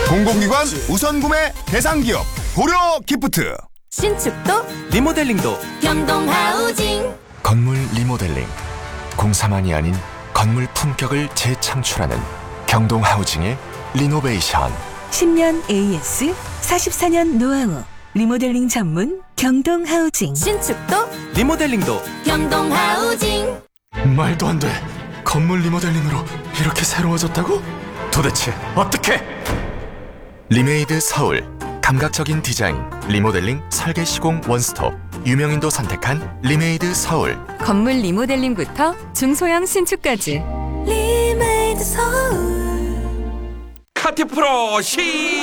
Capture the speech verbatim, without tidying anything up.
공공기관 우선 구매 대상 기업 고려 기프트. 신축도 리모델링도 경동하우징. 건물 리모델링, 공사만이 아닌 건물 품격을 재창출하는 경동하우징의 리노베이션. 십 년 에이에스, 사십사 년 노하우, 리모델링 전문 경동하우징. 신축도 리모델링도 경동하우징. 말도 안 돼. 건물 리모델링으로 이렇게 새로워졌다고? 도대체 어떻게? 리메이드 서울, 감각적인 디자인, 리모델링 설계 시공 원스톱. 유명인도 선택한 리메이드 서울. 건물 리모델링부터 중소형 신축까지 리메이드 서울. 카티프로 시